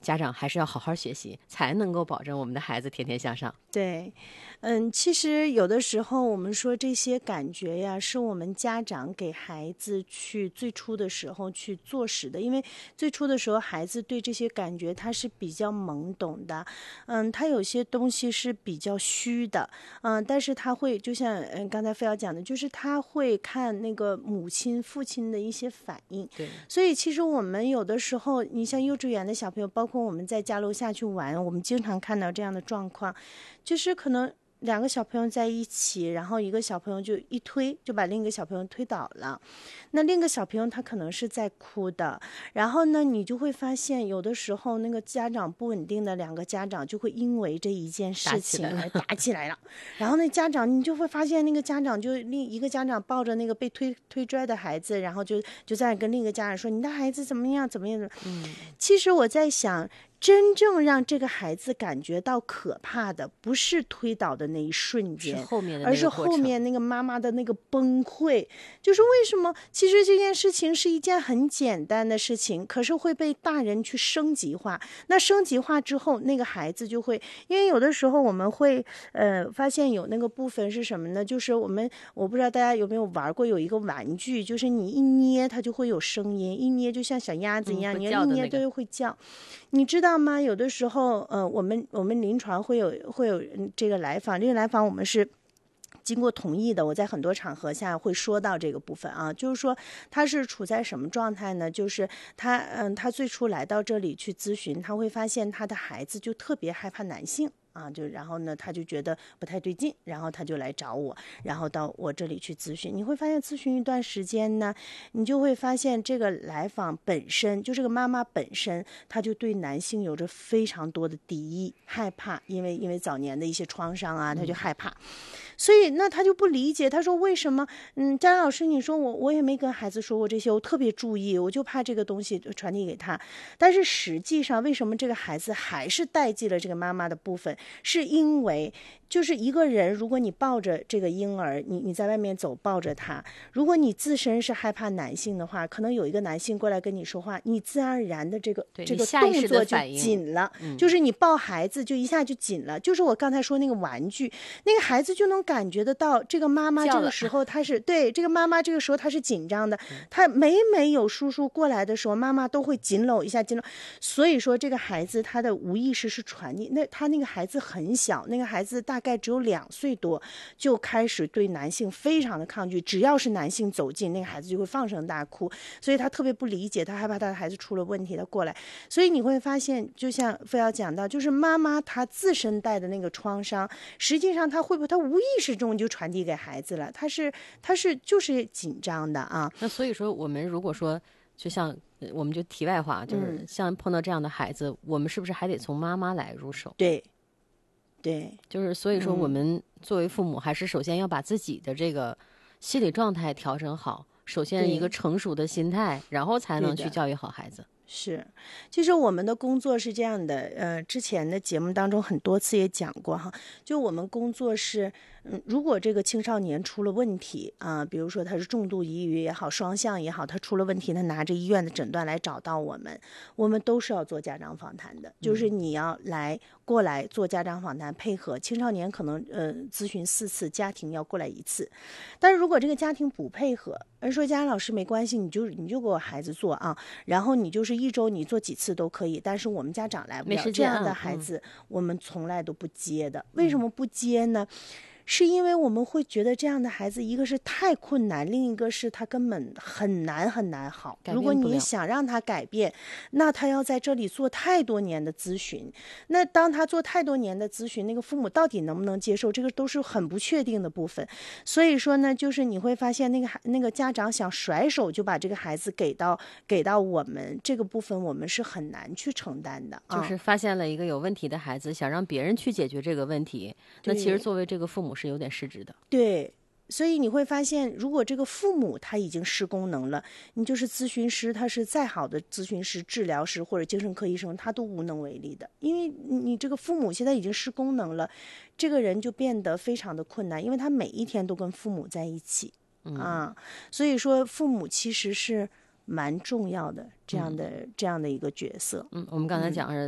家长还是要好好学习，才能够保证我们的孩子天天向上。 对，其实有的时候我们说这些感觉呀，是我们家长给孩子去最初的时候去坐实的，因为最初的时候孩子对这些感觉他是比较懵懂的，他有些东西是比较虚的，但是他会就像刚才菲瑶讲的，就是他会看那个母亲、父亲的一些反应。 对， 所以其实我们有的时候，你像幼稚园的小朋友，包括我们在家楼下去玩，我们经常看到这样的状况，就是可能两个小朋友在一起，然后一个小朋友就一推就把另一个小朋友推倒了，那另一个小朋友他可能是在哭的，然后呢你就会发现有的时候那个家长不稳定的两个家长就会因为这一件事情而打起来了，然后那家长你就会发现那个家长就另一个家长抱着那个被推拽的孩子，然后就在跟另一个家长说你的孩子怎么样怎么样。其实我在想，真正让这个孩子感觉到可怕的不是推倒的那一瞬间，而是后面那个妈妈的那个崩溃。就是为什么其实这件事情是一件很简单的事情，可是会被大人去升级化，那升级化之后那个孩子就会，因为有的时候我们会发现有那个部分是什么呢，就是我不知道大家有没有玩过，有一个玩具，就是你一捏它就会有声音，一捏就像小鸭子一样，你一捏都会叫。你知道吗？有的时候，我们临床会有这个来访，这个来访我们是经过同意的。我在很多场合下会说到这个部分啊，就是说他是处在什么状态呢？就是他最初来到这里去咨询，他会发现他的孩子就特别害怕男性。然后呢，他就觉得不太对劲，然后他就来找我，然后到我这里去咨询。你会发现咨询一段时间呢，你就会发现这个来访本身就这个妈妈本身，她就对男性有着非常多的敌意、害怕，因为早年的一些创伤啊，她就害怕。所以那他就不理解，他说为什么佳兰老师你说我也没跟孩子说过这些，我特别注意，我就怕这个东西传递给他，但是实际上为什么这个孩子还是代际了这个妈妈的部分，是因为就是一个人，如果你抱着这个婴儿，你在外面走抱着他，如果你自身是害怕男性的话，可能有一个男性过来跟你说话，你自然而然的这个动作就紧了，就是你抱孩子就一下就紧了，就是我刚才说那个玩具，那个孩子就能感觉得到这个妈妈这个时候他是对这个妈妈这个时候他是紧张的，他每有叔叔过来的时候，妈妈都会紧搂一下紧搂，所以说这个孩子他的无意识是传递，那他那个孩子很小，那个孩子大概只有2岁多，就开始对男性非常的抗拒，只要是男性走近，那个孩子就会放声大哭，所以他特别不理解，他害怕他的孩子出了问题，他过来，所以你会发现，就像非要讲到，就是妈妈她自身带的那个创伤，实际上她会不会她无意识中就传递给孩子了，她是就是紧张的啊。 那所以说我们如果说就像我们就题外话，就是像碰到这样的孩子，我们是不是还得从妈妈来入手？ 对， 就是所以说我们作为父母，还是首先要把自己的这个心理状态调整好，首先一个成熟的心态，然后才能去教育好孩子。 是，其实我们的工作是这样的，之前的节目当中很多次也讲过哈，就我们工作是，如果这个青少年出了问题啊，比如说他是重度抑郁也好，双向也好，他出了问题，他拿着医院的诊断来找到我们都是要做家长访谈的，就是你要过来做家长访谈，配合青少年可能咨询4次，家庭要过来1次，但是如果这个家庭不配合，而说佳兰老师没关系，你就给我孩子做啊，然后你就是1周你做几次都可以，但是我们家长来不了，这样的孩子我们从来都不接的。为什么不接呢？是因为我们会觉得这样的孩子，一个是太困难，另一个是他根本很难好。如果你想让他改变，那他要在这里做太多年的咨询。那当他做太多年的咨询，那个父母到底能不能接受，这个都是很不确定的部分。所以说呢，就是你会发现那个家长想甩手就把这个孩子给到我们这个部分，我们是很难去承担的。 就是发现了一个有问题的孩子，想让别人去解决这个问题，那其实作为这个父母是有点失职的。 对，所以你会发现，如果这个父母他已经失功能了，你就是咨询师，他是再好的咨询师、治疗师或者精神科医生，他都无能为力的，因为你这个父母现在已经失功能了，这个人就变得非常的困难，因为他每一天都跟父母在一起所以说父母其实是蛮重要的这样的一个角色。 我们刚才讲是